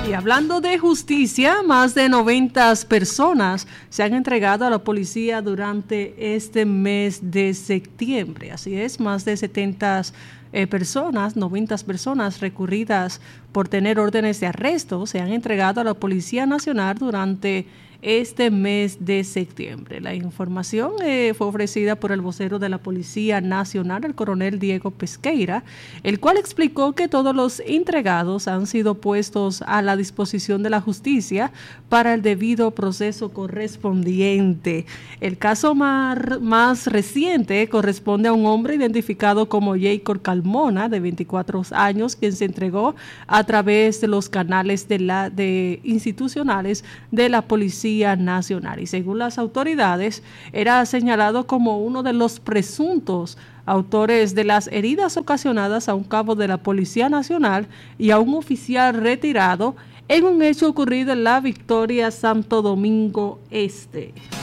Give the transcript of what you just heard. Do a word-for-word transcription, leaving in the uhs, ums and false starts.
Y hablando de justicia, más de noventa personas se han entregado a la policía durante este mes de septiembre. Así es, más de setenta eh, personas, noventa personas recurridas por tener órdenes de arresto se han entregado a la Policía Nacional durante este mes de septiembre. La información eh, fue ofrecida por el vocero de la Policía Nacional, el coronel Diego Pesqueira, el cual explicó que todos los entregados han sido puestos a la disposición de la justicia para el debido proceso correspondiente. El caso más, más reciente corresponde a un hombre identificado como Jacob Calmona, de veinticuatro años, quien se entregó a través de los canales de la, de institucionales de la Policía Nacional, y según las autoridades era señalado como uno de los presuntos autores de las heridas ocasionadas a un cabo de la Policía Nacional y a un oficial retirado en un hecho ocurrido en la Victoria, Santo Domingo Este.